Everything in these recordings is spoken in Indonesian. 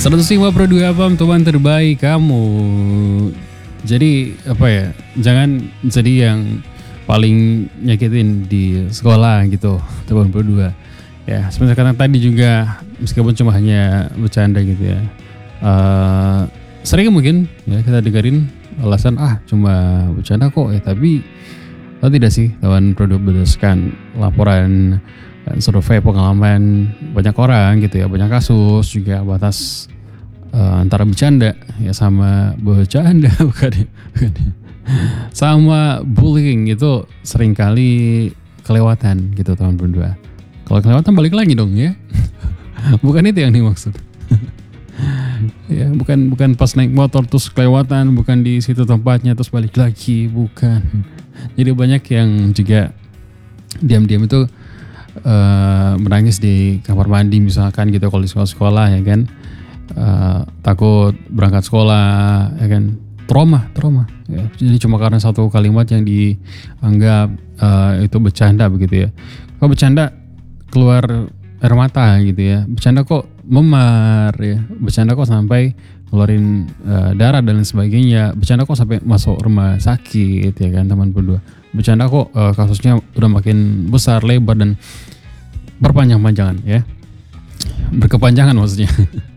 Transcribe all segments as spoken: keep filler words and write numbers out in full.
seratus lima koma dua F M teman terbaik kamu. Jadi apa ya, jangan jadi yang paling nyakitin di sekolah gitu teman berdua. Ya sebenarnya karena tadi juga meskipun cuma hanya bercanda gitu ya, uh, sering mungkin ya kita dengerin alasan ah cuma bercanda kok ya, tapi oh tidak sih teman produk berdasarkan laporan dan survei pengalaman banyak orang gitu ya, banyak kasus juga batas uh, antara bercanda ya sama bercanda bukan ya, bukan ya. Sama bullying itu seringkali kelewatan gitu teman berdua. Kalau kelewatan balik lagi dong ya. Bukan itu yang dimaksud. Ya, bukan bukan pas naik motor terus kelewatan, bukan di situ tempatnya terus balik lagi, bukan. Jadi banyak yang juga diam-diam itu uh, menangis di kamar mandi misalkan gitu kalau di sekolah-sekolah ya kan. Uh, takut berangkat sekolah ya kan, trauma, trauma. Ya, jadi cuma karena satu kalimat yang dianggap uh, itu bercanda begitu ya. Kalau bercanda keluar air mata gitu ya, bercanda kok memar ya, bercanda kok sampai keluarin uh, darah dan lain sebagainya, bercanda kok sampai masuk rumah sakit ya kan teman berdua, bercanda kok uh, kasusnya udah makin besar lebar dan berpanjang-panjangan ya, berkepanjangan maksudnya.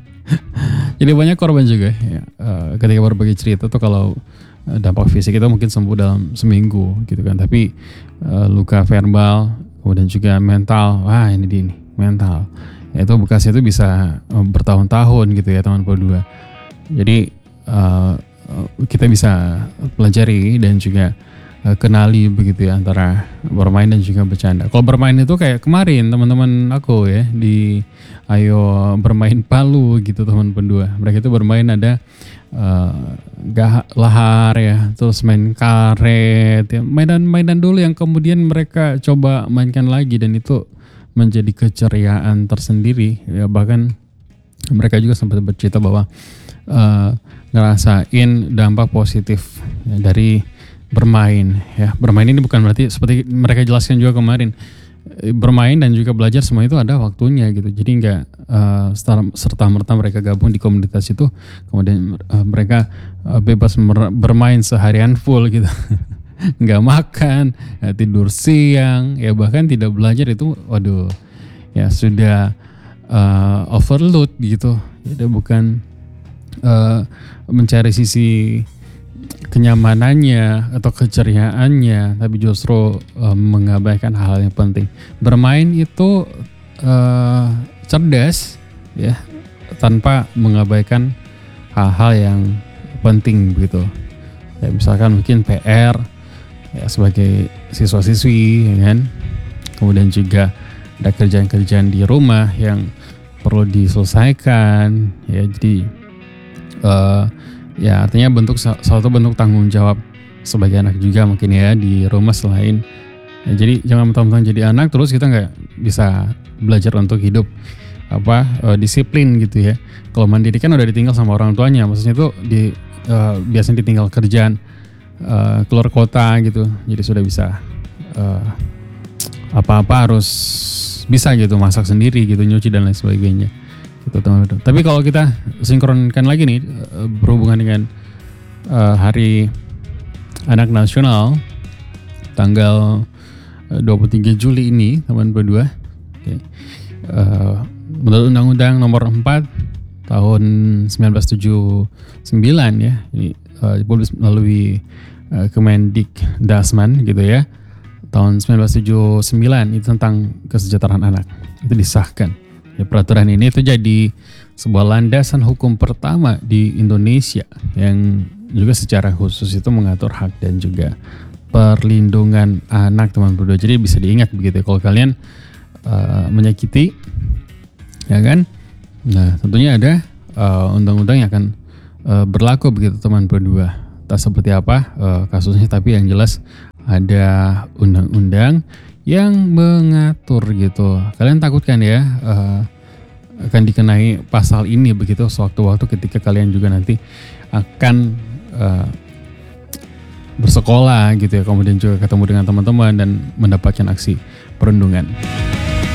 Jadi banyak korban juga ya, uh, ketika berbagi cerita tuh kalau uh, dampak fisik itu mungkin sembuh dalam seminggu gitu kan, tapi uh, luka verbal kemudian juga mental, wah ini dia nih mental, ya itu bekasnya itu bisa uh, bertahun-tahun gitu ya teman berdua. Jadi uh, kita bisa pelajari dan juga uh, kenali begitu ya antara bermain dan juga bercanda. Kalau bermain itu kayak kemarin teman-teman aku ya di Ayo Bermain Palu gitu teman berdua. Mereka itu bermain ada uh, gah lahar ya, terus main karet ya, mainan-mainan dulu yang kemudian mereka coba mainkan lagi dan itu menjadi keceriaan tersendiri ya. Bahkan mereka juga sempat bercerita bahwa uh, ngerasain dampak positif ya, dari bermain ya. Bermain ini bukan berarti seperti mereka jelaskan juga kemarin, bermain dan juga belajar semua itu ada waktunya gitu. Jadi nggak uh, serta merta mereka gabung di komunitas itu kemudian uh, mereka uh, bebas mer- bermain seharian full gitu. Nggak makan, nggak tidur siang, ya bahkan tidak belajar itu, waduh, ya sudah uh, overload gitu. Jadi bukan uh, mencari sisi kenyamanannya atau keceriaannya, tapi justru uh, mengabaikan hal yang penting. Bermain itu uh, cerdas, ya, tanpa mengabaikan hal-hal yang penting begitu. Ya, misalkan mungkin P R ya sebagai siswa-siswi, ya kan. Kemudian juga ada kerjaan-kerjaan di rumah yang perlu diselesaikan, ya. Jadi uh, ya artinya bentuk suatu bentuk tanggung jawab sebagai anak juga mungkin ya di rumah selain ya, jadi jangan mentang-mentang jadi anak terus kita nggak bisa belajar untuk hidup apa uh, disiplin gitu ya. Kalau mandiri kan udah ditinggal sama orang tuanya, maksudnya tuh di uh, biasanya ditinggal kerjaan, uh, keluar kota gitu, jadi sudah bisa uh, apa-apa harus bisa gitu, masak sendiri gitu, nyuci dan lain sebagainya. Gitu, teman-teman. Tapi kalau kita sinkronkan lagi nih berhubungan dengan uh, Hari Anak Nasional tanggal dua puluh tiga Juli ini teman berdua, okay. uh, menurut Undang-Undang Nomor empat tahun seribu sembilan ratus tujuh puluh sembilan ya, ini uh, dipublis melalui uh, Kemendikdasman gitu ya, tahun seribu sembilan ratus tujuh puluh sembilan itu tentang kesejahteraan anak, itu disahkan. Ya, peraturan ini itu jadi sebuah landasan hukum pertama di Indonesia yang juga secara khusus itu mengatur hak dan juga perlindungan anak teman berdua. Jadi bisa diingat begitu kalau kalian uh, menyakiti, ya kan? Nah tentunya ada uh, undang-undang yang akan uh, berlaku begitu teman berdua. Tak seperti apa uh, kasusnya, tapi yang jelas ada undang-undang yang mengatur gitu. Kalian takutkan ya uh, akan dikenai pasal ini begitu sewaktu-waktu ketika kalian juga nanti akan uh, bersekolah gitu ya, kemudian juga ketemu dengan teman-teman dan mendapatkan aksi perundungan.